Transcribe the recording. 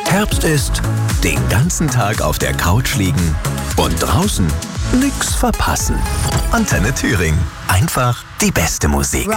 Herbst ist, den ganzen Tag auf der Couch liegen und draußen nix verpassen. Antenne Thüringen. Einfach die beste Musik.